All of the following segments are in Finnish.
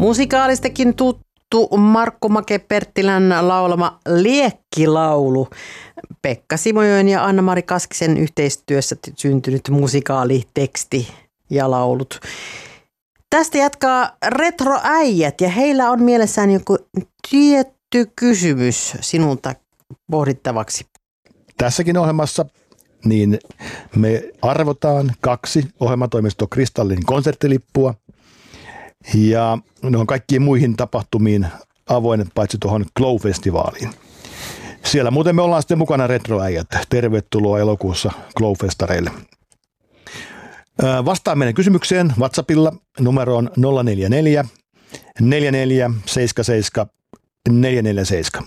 Musikaalistakin tuttu Markku Make-Perttilän laulama Liekkilaulu. Pekka Simojoen ja Anna-Mari Kaskisen yhteistyössä syntynyt musikaaliteksti ja laulut. Tästä jatkaa Retroäijät ja heillä on mielessään joku tietty kysymys sinulta pohdittavaksi. Tässäkin ohjelmassa niin me arvotaan 2 ohjelmatoimisto Kristallin konserttilippua ja ne on kaikkiin muihin tapahtumiin avoinet paitsi tuohon Glow-festivaaliin. Siellä muuten me ollaan sitten mukana Retroäijät. Tervetuloa elokuussa Glow-festareille. Vastaan meidän kysymykseen WhatsAppilla numeroon 044 4477 447.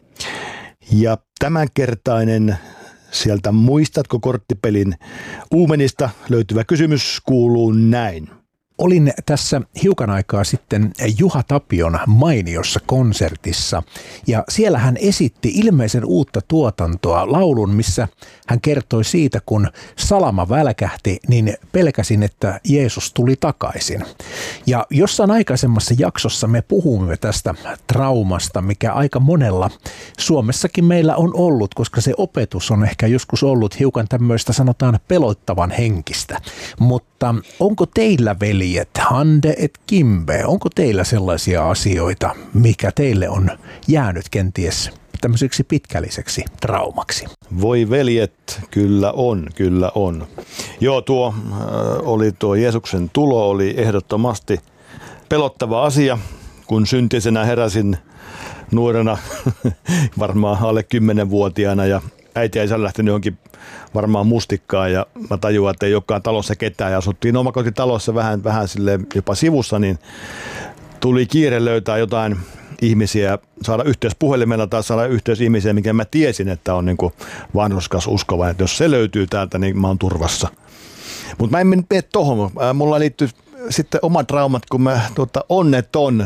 Ja tämänkertainen sieltä Muistatko korttipelin Uumenista löytyvä kysymys kuuluu näin. Olin tässä hiukan aikaa sitten Juha Tapion mainiossa konsertissa ja siellä hän esitti ilmeisen uutta tuotantoa, laulun, missä hän kertoi siitä, kun salama välkähti, niin pelkäsin, että Jeesus tuli takaisin. Ja jossain aikaisemmassa jaksossa me puhumme tästä traumasta, mikä aika monella Suomessakin meillä on ollut, koska se opetus on ehkä joskus ollut hiukan tämmöistä sanotaan pelottavan henkistä. Mutta onko teillä veli, Hande et Kimbe, onko teillä sellaisia asioita, mikä teille on jäänyt kenties tämmöiseksi pitkälliseksi traumaksi? Voi veljet, kyllä on. Joo, tuo Jeesuksen tulo oli ehdottomasti pelottava asia, kun syntisenä heräsin nuorena, varmaan alle 10-vuotiaana ja äiti ja isä lähtenyt johonkin varmaan mustikkaan ja mä tajuan, että ei olekaan talossa ketään ja asuttiin omakotitalossa vähän silleen jopa sivussa, niin tuli kiire löytää jotain ihmisiä, saada yhteys puhelimella tai saada yhteys ihmisiä, mikä mä tiesin, että on niin kuin vanhuskas uskova, että jos se löytyy täältä, niin mä oon turvassa. Mutta mä en mene tohon. Mulla liittyy sitten omat traumat, kun mä onneton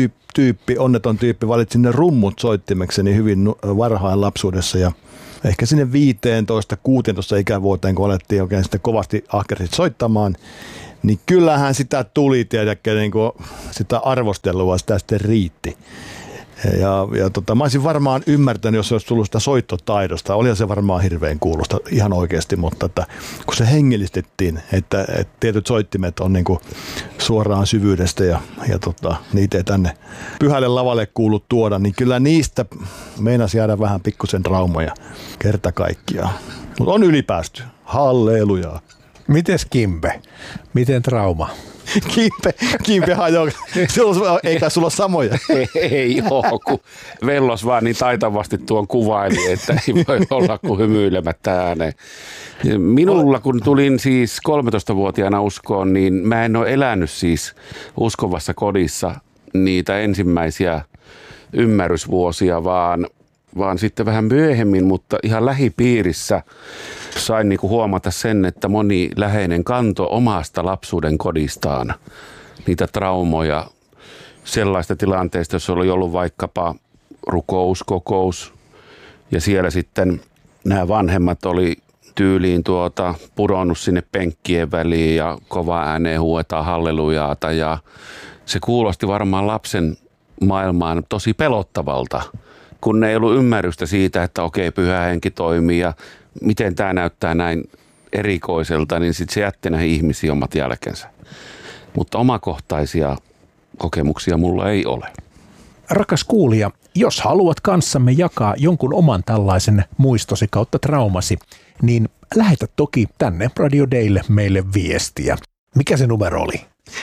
tyyppi valitsin ne rummut soittimekseni hyvin varhain lapsuudessa ja ehkä sinne 15-16 ikävuoteen, kun alettiin oikein sitten kovasti ahkerasti soittamaan, niin kyllähän sitä tuli, tiedäkö, niin kuin sitä arvostelua, sitä sitten riitti. Ja mä olisin varmaan ymmärtänyt, jos olisi tullut sitä soittotaidosta. Olihan se varmaan hirveän kuulosta ihan oikeasti, mutta että kun se hengellistettiin, että tietyt soittimet on niin kuin suoraan syvyydestä ja niitä ei tänne pyhälle lavalle kuulu tuoda, niin kyllä niistä meinasi jäädä vähän pikkusen traumoja kerta kaikkiaan. Mutta on ylipäästy. Hallelujaa. Mites Kimbe? Miten trauma? Kimpe hajoaa. Eikä sulla ole samoja. Ei ole, kun Vellos vaan niin taitavasti tuon kuvaili, että ei voi olla kuin hymyilemättä ääneen. Minulla, kun tulin siis 13-vuotiaana uskoon, niin mä en ole elänyt siis uskovassa kodissa niitä ensimmäisiä ymmärrysvuosia, vaan sitten vähän myöhemmin, mutta ihan lähipiirissä sain niinku huomata sen, että moni läheinen kanto omasta lapsuuden kodistaan niitä traumoja sellaista tilanteesta, jos oli ollut vaikkapa rukouskokous ja siellä sitten nämä vanhemmat oli tyyliin pudonnut sinne penkkien väliin ja kova ääneen huuetaan hallelujaata ja se kuulosti varmaan lapsen maailmaan tosi pelottavalta, kun ei ollut ymmärrystä siitä, että okei, pyhä henki toimii ja miten tämä näyttää näin erikoiselta, niin sitten se jätti näihin ihmisiin omat jälkensä. Mutta omakohtaisia kokemuksia mulla ei ole. Rakas kuulija, jos haluat kanssamme jakaa jonkun oman tällaisen muistosi kautta traumasi, niin lähetä toki tänne Radio Daylle meille viestiä. Mikä se numero oli?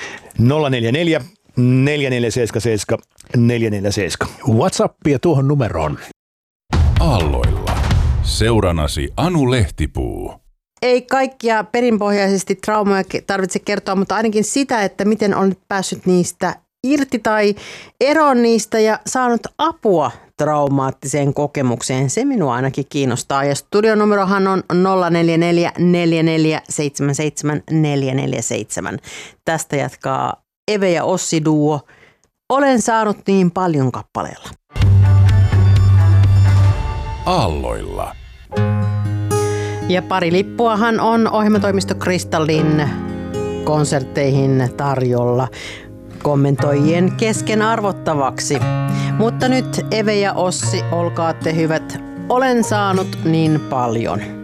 044 4477 447. WhatsAppia tuohon numeroon. Aalloilla. Seuranasi Anu Lehtipuu. Ei kaikkia perinpohjaisesti traumoja tarvitse kertoa, mutta ainakin sitä, että miten on päässyt niistä irti tai eroon niistä ja saanut apua traumaattiseen kokemukseen. Se minua ainakin kiinnostaa. Ja studionumerohan on 044 4477 447. Tästä jatkaa Eve ja Ossi duo. Olen saanut niin paljon kappaleella. Aalloilla. Ja pari lippuahan on ohjelmatoimisto Kristallin konsertteihin tarjolla. kommentoijien kesken arvottavaksi. Mutta nyt Eve ja Ossi, olkaatte hyvät, olen saanut niin paljon.